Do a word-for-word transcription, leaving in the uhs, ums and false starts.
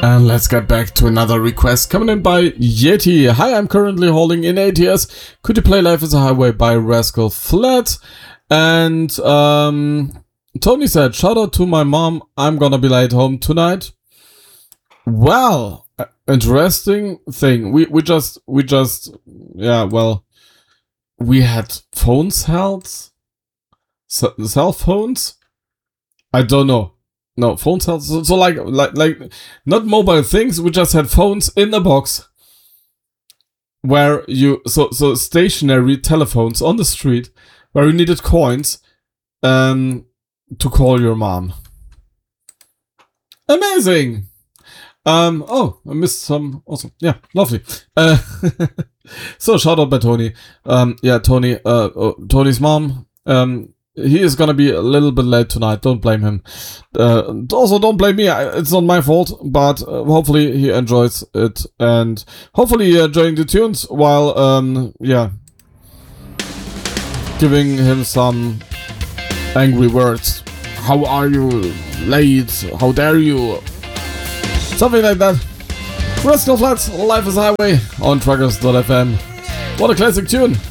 And let's get back to another request coming in by Yeti. Hi, I'm currently holding in A T S. Could you play Life is a Highway by Rascal Flatts? And um, Tony said, shout out to my mom. I'm gonna be late home tonight. Well, interesting thing. We we just we just yeah. Well, we had phones held, so, cell phones. I don't know. No, phones held. So, so like like like not mobile things. We just had phones in a box. Where you so so stationary telephones on the street where you needed coins um to call your mom. Amazing. Um oh, I missed some awesome. Yeah, lovely. Uh so shout out by Tony. Um yeah, Tony uh oh, Tony's mom. Um he is gonna be a little bit late tonight. Don't blame him. Uh, also, don't blame me. It's not my fault. But uh, hopefully he enjoys it, and hopefully uh, enjoying the tunes while um yeah giving him some angry words. How are you late? How dare you? Something like that. Rascal Flatts, Life is a Highway on Truckers dot f m. What a classic tune.